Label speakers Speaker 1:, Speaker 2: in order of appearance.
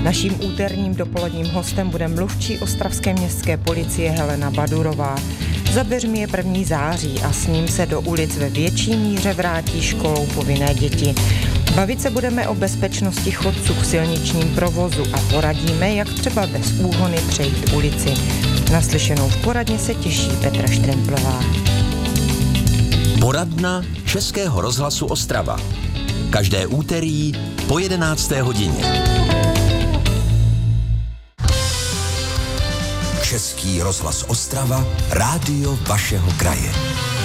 Speaker 1: Naším úterním dopoledním hostem bude mluvčí ostravské městské policie Helena Badurová. Za dveřmi je 1. září a s ním se do ulic ve větší míře vrátí školou povinné děti. Bavit se budeme o bezpečnosti chodců v silničním provozu a poradíme, jak třeba bez úhony přejít ulici. Naslyšenou v poradně se těší Petra Štremplová.
Speaker 2: Poradna Českého rozhlasu Ostrava. Každé úterý po 11. hodině. Český rozhlas Ostrava, rádio vašeho kraje.